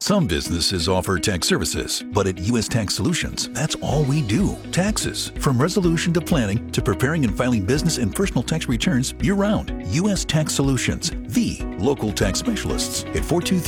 Some businesses offer tax services, but at U.S. Tax Solutions, that's all we do. Taxes. From resolution to planning to preparing and filing business and personal tax returns year-round. U.S. Tax Solutions, the local tax specialists at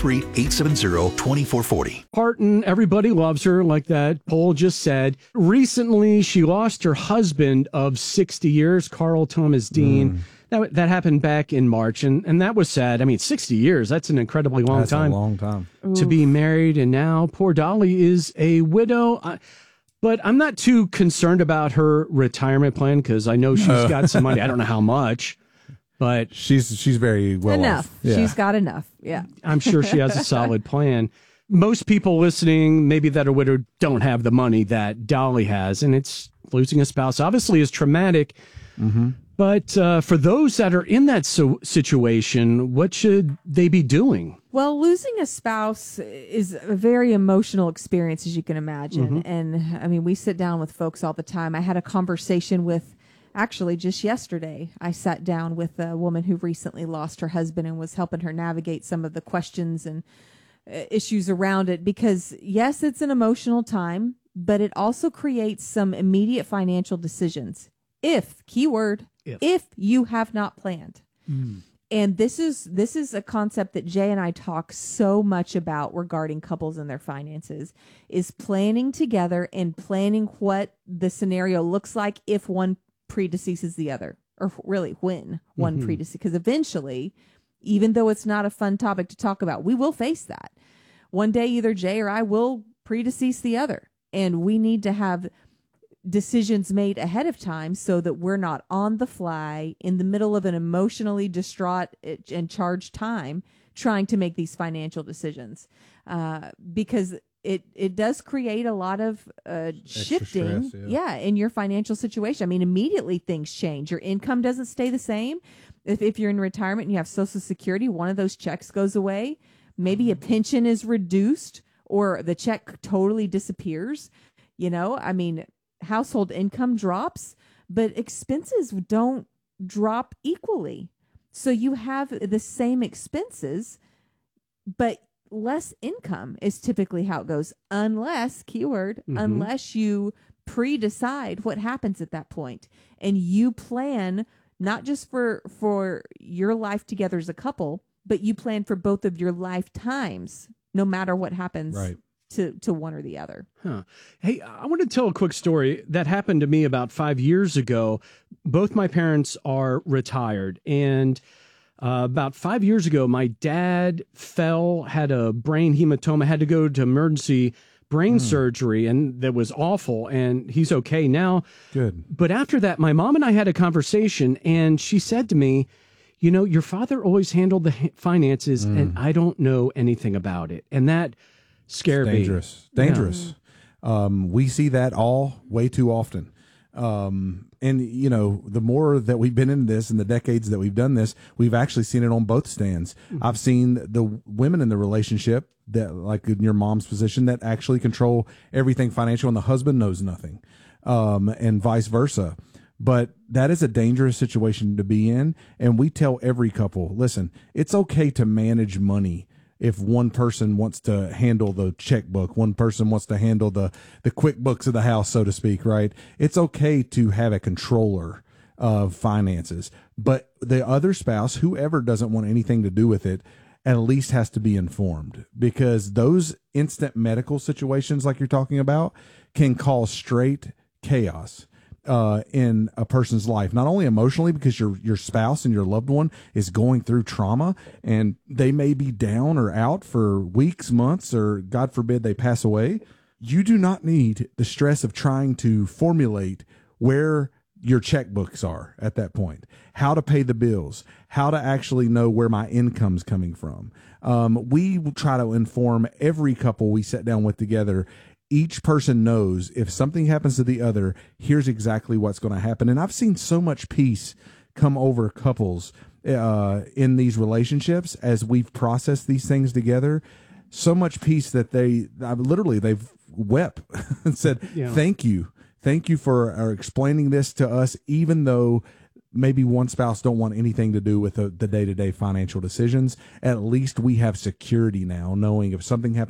423-870-2440. Parton, everybody loves her, like that poll just said. Recently, she lost her husband of 60 years, Carl Thomas Dean. That happened back in March, and that was sad. I mean, 60 years, that's an incredibly long time. That's a long time. To be married, and now poor Dolly is a widow. But I'm not too concerned about her retirement plan because I know she's got some money. I don't know how much, but she's very well enough. off. Yeah. She's got enough. Yeah. I'm sure she has a solid plan. Most people listening, maybe that are widowed, don't have the money that Dolly has, and it's losing a spouse obviously is traumatic. Mm-hmm. But for those that are in that situation, what should they be doing? Well, losing a spouse is a very emotional experience, as you can imagine. And I mean, we sit down with folks all the time. I had a conversation with, actually just yesterday, I sat down with a woman who recently lost her husband and was helping her navigate some of the questions and issues around it. Because yes, it's an emotional time, but it also creates some immediate financial decisions. Keyword, if you have not planned. And this is a concept that Jay and I talk so much about regarding couples and their finances, is planning together and planning what the scenario looks like if one predeceases the other, or really when one predeceases. Because eventually, even though it's not a fun topic to talk about, we will face that. One day, either Jay or I will predecease the other. And we need to have decisions made ahead of time so that we're not on the fly in the middle of an emotionally distraught and charged time trying to make these financial decisions, because it does create a lot of shifting stress, in your financial situation. I mean, immediately things change. Your income doesn't stay the same. If you're in retirement and you have Social Security, one of those checks goes away. Maybe a pension is reduced or the check totally disappears. I mean, household income drops, but expenses don't drop equally. So you have the same expenses, but less income is typically how it goes, unless, keyword, unless you pre-decide what happens at that point. And you plan not just for your life together as a couple, but you plan for both of your lifetimes, no matter what happens. Right. To one or the other. Hey, I want to tell a quick story that happened to me about 5 years ago. Both my parents are retired, and about 5 years ago, my dad fell, had a brain hematoma, had to go to emergency brain surgery, and that was awful, and he's okay now. Good. But after that, my mom and I had a conversation, and she said to me, your father always handled the finances, and I don't know anything about it. And that scared me. Dangerous. We see that way too often. And the more that we've been in this and the decades that we've done this, we've actually seen it on both stands. I've seen the women in the relationship that, like in your mom's position, that actually control everything financial, and the husband knows nothing, and vice versa. But that is a dangerous situation to be in. And we tell every couple, listen, it's okay to manage money. If one person wants to handle the checkbook, one person wants to handle the QuickBooks of the house, so to speak, right? It's okay to have a controller of finances. But the other spouse, whoever doesn't want anything to do with it, at least has to be informed, because those instant medical situations like you're talking about can cause straight chaos in a person's life, not only emotionally, because your spouse and your loved one is going through trauma and they may be down or out for weeks, months, or God forbid they pass away. You do not need the stress of trying to formulate where your checkbooks are at that point, how to pay the bills, how to actually know where my income's coming from. We try to inform every couple we sit down with together. Each person knows if something happens to the other, here's exactly what's going to happen. And I've seen so much peace come over couples in these relationships as we've processed these things together. So much peace that they've wept and said, Thank you for explaining this to us, even though maybe one spouse don't want anything to do with the day-to-day financial decisions. At least we have security now, knowing if something happens